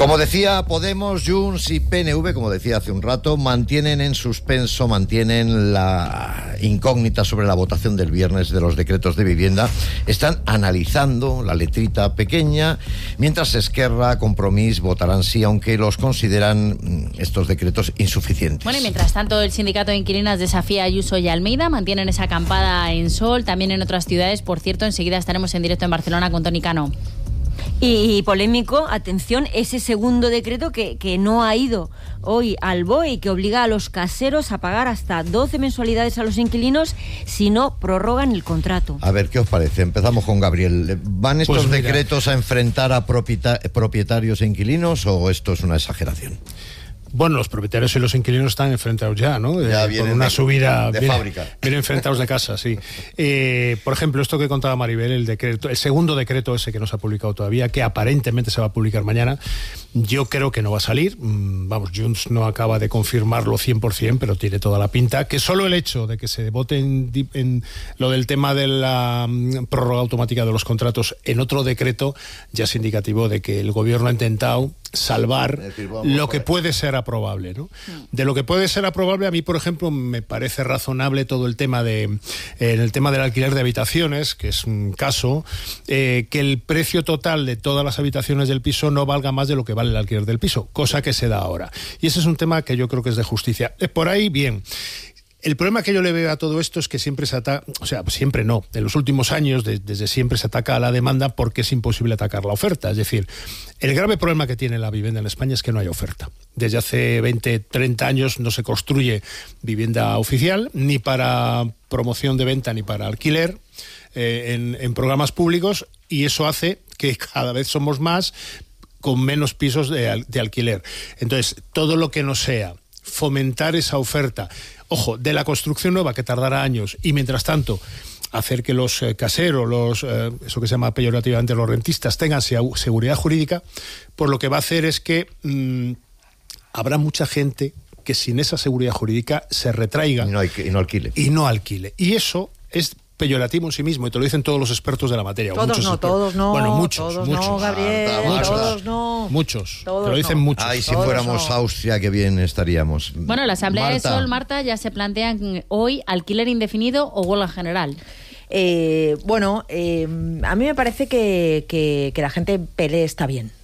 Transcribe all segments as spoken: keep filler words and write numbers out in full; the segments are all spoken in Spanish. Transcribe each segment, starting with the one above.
Como decía, Podemos, Junts y P N V, como decía hace un rato, mantienen en suspenso, mantienen la incógnita sobre la votación del viernes de los decretos de vivienda. Están analizando la letrita pequeña, mientras Esquerra, Compromís votarán sí, aunque los consideran estos decretos insuficientes. Bueno, y mientras tanto, el sindicato de inquilinas desafía a Ayuso y Almeida, mantienen esa acampada en Sol, también en otras ciudades. Por cierto, enseguida estaremos en directo en Barcelona con Toni Cano. Y polémico, atención, ese segundo decreto que, que no ha ido hoy al B O E y que obliga a los caseros a pagar hasta doce mensualidades a los inquilinos si no prorrogan el contrato. A ver, ¿qué os parece? Empezamos con Gabriel. ¿Van estos pues mira, decretos a enfrentar a propieta- propietarios e inquilinos o esto es una exageración? Bueno, los propietarios y los inquilinos están enfrentados ya, ¿no? Ya eh, vienen con una de, subida de vienen, fábrica. Vienen enfrentados de casa, sí. Eh, por ejemplo, esto que contaba Maribel, el decreto, el segundo decreto ese que no se ha publicado todavía, que aparentemente se va a publicar mañana, yo creo que no va a salir. Vamos, Junts no acaba de confirmarlo cien por ciento, pero tiene toda la pinta. Que solo el hecho de que se vote en, en lo del tema de la um, prórroga automática de los contratos en otro decreto ya es indicativo de que el gobierno ha intentado salvar decir, lo que puede ser aprobable, ¿no? De lo que puede ser aprobable, a mí, por ejemplo, me parece razonable todo el tema de eh, en el tema del alquiler de habitaciones, que es un caso, eh, que el precio total de todas las habitaciones del piso no valga más de lo que vale el alquiler del piso, cosa que se da ahora. Y ese es un tema que yo creo que es de justicia. Eh, por ahí, bien. El problema que yo le veo a todo esto es que siempre se ataca, o sea, siempre no, en los últimos años de, desde siempre se ataca a la demanda porque es imposible atacar la oferta. Es decir, el grave problema que tiene la vivienda en España es que no hay oferta. Desde hace veinte, treinta años no se construye vivienda oficial, ni para promoción de venta ni para alquiler eh, en, en programas públicos, y eso hace que cada vez somos más con menos pisos de, de alquiler. Entonces, todo lo que no sea fomentar esa oferta, ojo, de la construcción nueva, que tardará años, y mientras tanto hacer que los eh, caseros, los eh, eso que se llama peyorativamente los rentistas, tengan seguridad jurídica, pues lo que va a hacer es que mmm, habrá mucha gente que sin esa seguridad jurídica se retraiga y no, hay que, y no alquile. Y no alquile. Y eso es peyorativo en sí mismo, y te lo dicen todos los expertos de la materia. Todos muchos no, expertos. todos no. Bueno, muchos, todos muchos. no, Gabriel, Marta, todos no. Muchos. Todos te lo dicen no. muchos. Ay, si Todos fuéramos no. Austria, qué bien estaríamos. Bueno, la Asamblea Marta. de Sol, Marta, ya se plantean hoy alquiler indefinido o huelga general. Eh, bueno, eh, a mí me parece que, que, que la gente pelee está bien.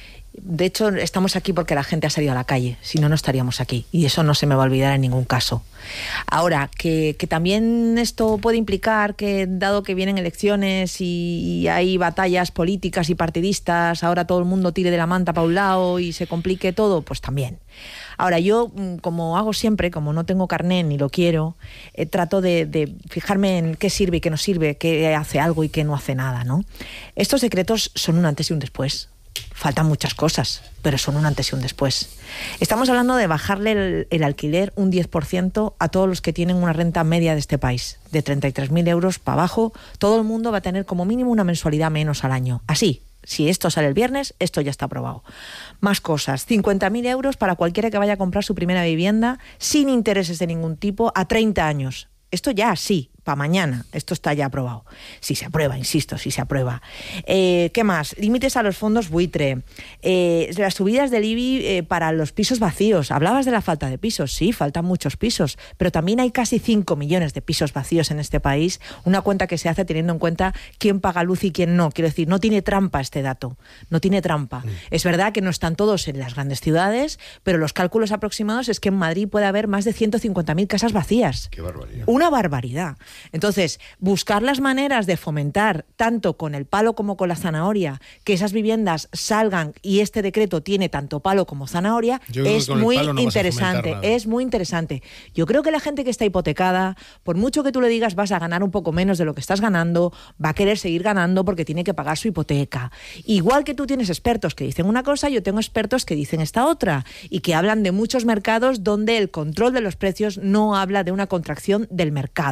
De hecho, estamos aquí porque la gente ha salido a la calle, si no, no estaríamos aquí, y eso no se me va a olvidar en ningún caso. Ahora, que, que también esto puede implicar que, dado que vienen elecciones y, y hay batallas políticas y partidistas, ahora todo el mundo tire de la manta para un lado y se complique todo, pues también. Ahora, yo, como hago siempre, como no tengo carné ni lo quiero, eh, trato de, de fijarme en qué sirve y qué no sirve, qué hace algo y qué no hace nada, ¿no? Estos decretos son un antes y un después. Faltan muchas cosas, pero son un antes y un después. Estamos hablando de bajarle el, el alquiler un diez por ciento a todos los que tienen una renta media de este país, de treinta y tres mil euros para abajo. Todo el mundo va a tener como mínimo una mensualidad menos al año. Así, si esto sale el viernes, esto ya está aprobado. Más cosas, cincuenta mil euros para cualquiera que vaya a comprar su primera vivienda sin intereses de ningún tipo a treinta años. Esto ya sí, para mañana, esto está ya aprobado. Si se aprueba, insisto, si se aprueba. Eh, ¿Qué más? Límites a los fondos buitre. Eh, las subidas del I B I eh, para los pisos vacíos. Hablabas de la falta de pisos, sí, faltan muchos pisos, pero también hay casi cinco millones de pisos vacíos en este país, una cuenta que se hace teniendo en cuenta quién paga luz y quién no. Quiero decir, no tiene trampa este dato, no tiene trampa. Mm. Es verdad que no están todos en las grandes ciudades, pero los cálculos aproximados es que en Madrid puede haber más de ciento cincuenta mil casas vacías. Qué barbaridad. Una barbaridad. Entonces, buscar las maneras de fomentar, tanto con el palo como con la zanahoria, que esas viviendas salgan, y este decreto tiene tanto palo como zanahoria, es muy no interesante, es muy interesante. Yo creo que la gente que está hipotecada, por mucho que tú le digas vas a ganar un poco menos de lo que estás ganando, va a querer seguir ganando porque tiene que pagar su hipoteca. Igual que tú tienes expertos que dicen una cosa, yo tengo expertos que dicen esta otra, y que hablan de muchos mercados donde el control de los precios no habla de una contracción del mercado.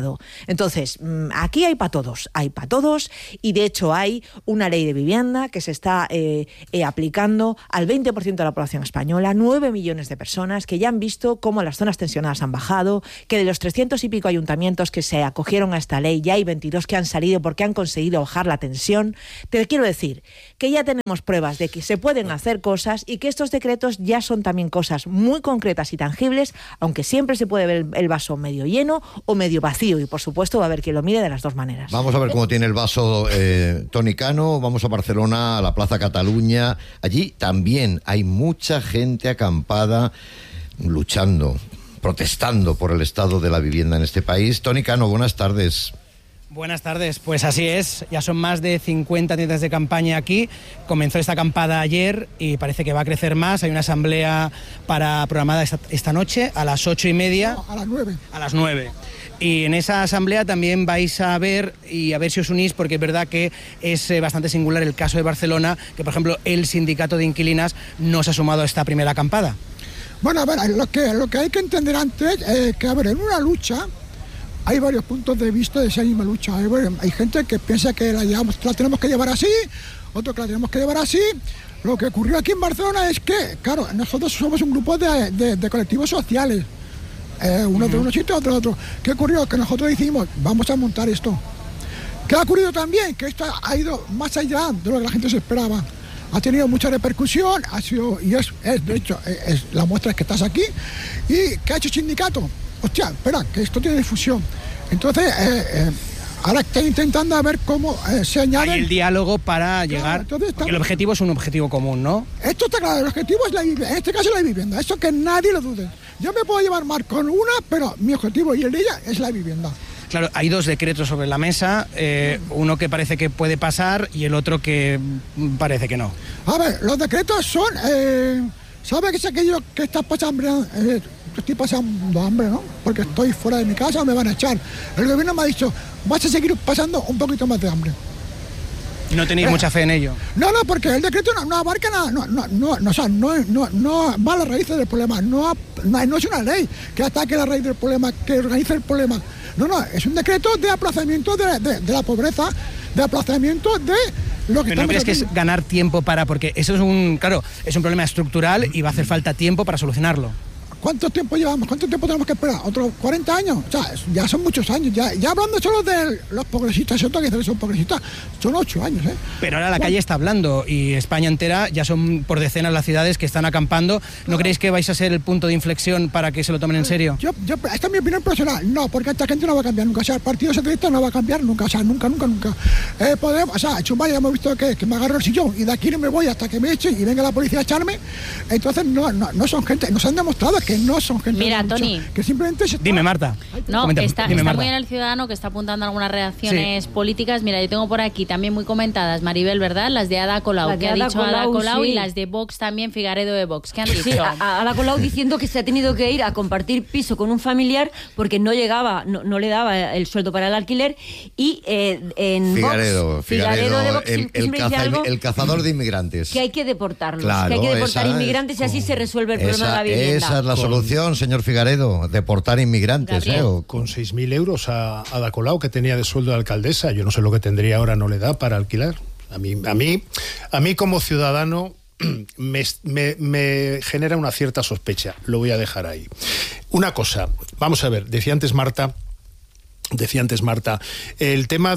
Entonces, aquí hay para todos, hay para todos, y de hecho hay una ley de vivienda que se está eh, eh, aplicando al veinte por ciento de la población española, nueve millones de personas que ya han visto cómo las zonas tensionadas han bajado, que de los trescientos y pico ayuntamientos que se acogieron a esta ley, ya hay veintidós que han salido porque han conseguido bajar la tensión. Te quiero decir que ya tenemos pruebas de que se pueden hacer cosas y que estos decretos ya son también cosas muy concretas y tangibles, aunque siempre se puede ver el vaso medio lleno o medio vacío, y por supuesto va a haber quien lo mire de las dos maneras. Vamos a ver cómo tiene el vaso eh, Toni Cano. Vamos a Barcelona, a la Plaza Cataluña. Allí también hay mucha gente acampada, luchando, protestando por el estado de la vivienda en este país. Toni Cano, buenas tardes. Buenas tardes, pues así es, ya son más de cincuenta tiendas de campaña aquí. Comenzó esta acampada ayer y parece que va a crecer más. Hay una asamblea para programada esta, esta noche a las ocho y media. No, a las nueve. A las nueve. Y en esa asamblea también vais a ver, y a ver si os unís, porque es verdad que es eh, bastante singular el caso de Barcelona, que por ejemplo el sindicato de inquilinas no se ha sumado a esta primera acampada. Bueno, a ver, lo que, lo que hay que entender antes es que, a ver, en una lucha hay varios puntos de vista de esa misma lucha. Hay, hay gente que piensa que la, llevamos, la tenemos que llevar así, otro que la tenemos que llevar así. Lo que ocurrió aquí en Barcelona es que, claro, nosotros somos un grupo de, de, de colectivos sociales. Eh, uno uh-huh. de unos sitios, otro de otro. ¿Qué ocurrió? Que nosotros dijimos, vamos a montar esto. ¿Qué ha ocurrido también? Que esto ha ido más allá de lo que la gente se esperaba. Ha tenido mucha repercusión, ha sido, y es, es de hecho, es, es, la muestra es que estás aquí. ¿Y qué ha hecho el sindicato? Hostia, espera, que esto tiene difusión. Entonces, eh, eh, ahora está intentando a ver cómo eh, se añade... Hay el diálogo para claro, llegar... Entonces está... Porque el objetivo es un objetivo común, ¿no? Esto está claro, el objetivo es la vivienda, en este caso la vivienda, eso que nadie lo dude. Yo me puedo llevar mal con una, pero mi objetivo y el de ella es la vivienda. Claro, hay dos decretos sobre la mesa, eh, uno que parece que puede pasar y el otro que parece que no. A ver, los decretos son... Eh, ¿Sabe que es aquello que estás pasando hambre? Eh, estoy pasando hambre, ¿no? Porque estoy fuera de mi casa, me van a echar. El gobierno me ha dicho, vas a seguir pasando un poquito más de hambre. ¿No tenéis eh, mucha fe en ello? No, no, porque el decreto no, no abarca nada, no, no, no, no, o sea, no, no, no va a la raíz del problema, no, no, no es una ley que ataque la raíz del problema, que organice el problema. No, no, es un decreto de aplazamiento de, de, de la pobreza, de aplazamiento de... Lo que ¿Pero no crees que es ganar tiempo para...? Porque eso es un... Claro, es un problema estructural y va a hacer falta tiempo para solucionarlo. ¿Cuánto tiempo llevamos? ¿Cuánto tiempo tenemos que esperar? ¿Otros cuarenta años? O sea, ya son muchos años. Ya, ya hablando solo de los progresistas, yo tengo que son progresistas, son ocho años, ¿eh? Pero ahora la calle está hablando y España entera, ya son por decenas las ciudades que están acampando. ¿No claro. creéis que vais a ser el punto de inflexión para que se lo tomen en serio? Yo, yo, esta es mi opinión personal. No, porque esta gente no va a cambiar nunca. O sea, el Partido Socialista no va a cambiar nunca. O sea, nunca, nunca, nunca. Eh, podemos, o sea, Chumba ya hemos visto que, que me agarro el sillón y de aquí no me voy hasta que me echen y venga la policía a echarme. Entonces, no, no, no son gente, nos han demostrado que no son gente... Mira, Toni. Que simplemente se Dime, Marta. No, Comenta, está, dime, está Marta. muy en el Ciudadano, que está apuntando algunas reacciones sí. políticas. Mira, yo tengo por aquí también muy comentadas, Maribel, ¿verdad? Las de Ada Colau, de que Ada ha dicho Colau, Ada Colau, sí. y las de Vox también, Figaredo de Vox. ¿Qué han dicho? Sí, a, a Ada Colau diciendo que se ha tenido que ir a compartir piso con un familiar porque no llegaba, no, no le daba el sueldo para el alquiler. Y eh, en Figaredo, Vox, Figaredo, Figaredo de Vox el, el, caza, el, el cazador de inmigrantes. Que hay que deportarlos, claro, que hay que deportar inmigrantes es, y así se resuelve el esa, problema de la vivienda. Esa es la solución, señor Figaredo, deportar inmigrantes. ¿eh? O, con seis mil euros a Ada Colau, que tenía de sueldo de alcaldesa, yo no sé lo que tendría ahora, no le da para alquilar. A mí, a mí, a mí como ciudadano me, me, me genera una cierta sospecha, lo voy a dejar ahí. Una cosa, vamos a ver, decía antes Marta, decía antes Marta, el tema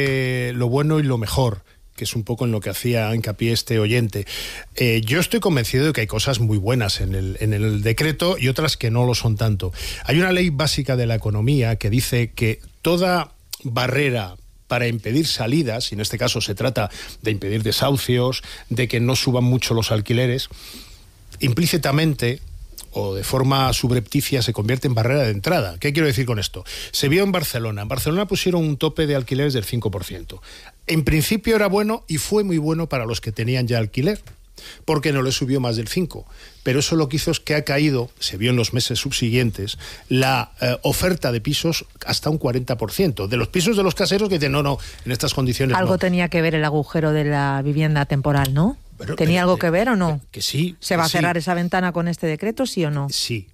de lo bueno y lo mejor, que es un poco en lo que hacía hincapié este oyente. Eh, yo estoy convencido de que hay cosas muy buenas en el, en el decreto y otras que no lo son tanto. Hay una ley básica de la economía que dice que toda barrera para impedir salidas, y en este caso se trata de impedir desahucios, de que no suban mucho los alquileres, implícitamente o de forma subrepticia se convierte en barrera de entrada. ¿Qué quiero decir con esto? Se vio en Barcelona. En Barcelona pusieron un tope de alquileres del cinco por ciento. En principio era bueno y fue muy bueno para los que tenían ya alquiler, porque no le subió más del cinco. Pero eso lo que hizo es que ha caído, se vio en los meses subsiguientes, la eh, oferta de pisos hasta un cuarenta por ciento. De los pisos de los caseros que dicen, no, no, en estas condiciones Algo no. tenía que ver el agujero de la vivienda temporal, ¿no? Pero, ¿Tenía pero, algo que ver o no? Que sí. ¿Se va que a cerrar sí. esa ventana con este decreto, sí o no? Sí.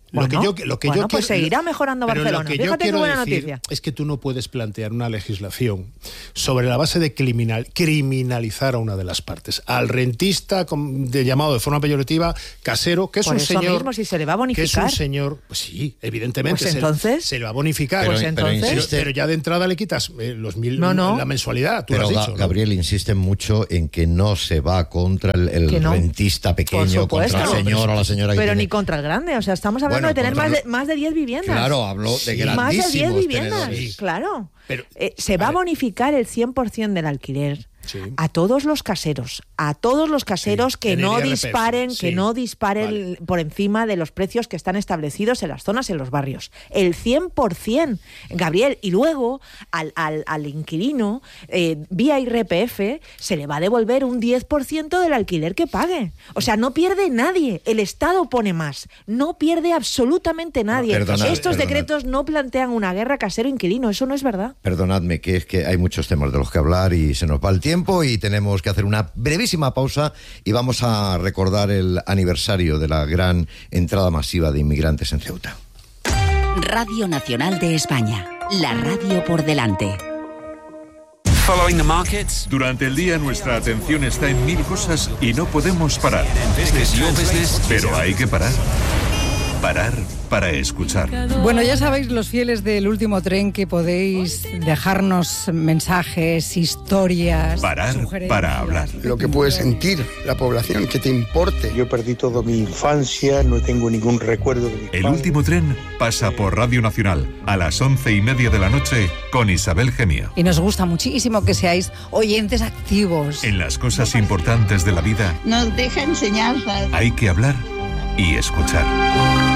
Lo Bueno, que yo, lo que bueno, yo pues quiero- seguirá mejorando pero Barcelona. Lo que yo Fíjate qué quiero buena decir noticia. es que tú no puedes plantear una legislación sobre la base de criminal, criminalizar a una de las partes. Al rentista, com- de llamado de forma peyorativa, casero, que es Por un eso señor... mismo, si se le va a Que es bonificar. un señor... Pues sí, evidentemente. Pues se- entonces- Se, le va a bonificar. Pero- Pues pero entonces- Pero, insiste- pero ya de entrada le quitas eh, los mil, No, no. la mensualidad, tú Pero lo has Ga- dicho. ¿no? Gabriel insiste mucho en que no se va contra el, el Que no. rentista pequeño, Por contra el supuesto. señor o la señora que Pero tiene- ni contra el grande, o sea, estamos hablando Bueno, de tener contra más lo- de, más de diez viviendas. Claro, habló de Sí. Más de diez grandísimos viviendas, tenedores. claro. Pero- Eh, se va a vale. bonificar el cien por ciento del alquiler Sí. a todos los caseros, a todos los caseros Sí, que en el no I R P F, disparen, sí. que no disparen Vale. por encima de los precios que están establecidos en las zonas, en los barrios. El cien por ciento, Gabriel. Y luego al, al, al inquilino, eh, vía I R P F, se le va a devolver un diez por ciento del alquiler que pague. O sea, no pierde nadie. El Estado pone más. No pierde absolutamente nadie. perdonad, Estos perdonad. decretos no plantean una guerra casero-inquilino. Eso no es verdad. Perdonadme, que es que hay muchos temas de los que hablar y se nos va el tiempo y tenemos que hacer una brevísima pausa y vamos a recordar el aniversario de la gran entrada masiva de inmigrantes en Ceuta. Radio Nacional de España, la radio por delante. Following the markets. Durante el día nuestra atención está en mil cosas y no podemos parar. Pero hay que parar. Parar para escuchar. Bueno, ya sabéis, los fieles del último tren, que podéis dejarnos mensajes, historias, Parar sugerencias. para hablar. Lo que puede sentir la población, que te importe. Yo perdí toda mi infancia, no tengo ningún recuerdo de mi El padre. último tren pasa por Radio Nacional a las once y media de la noche con Isabel Gemio. Y nos gusta muchísimo que seáis oyentes activos. En las cosas importantes de la vida Nos deja enseñanzas. hay que hablar y escuchar.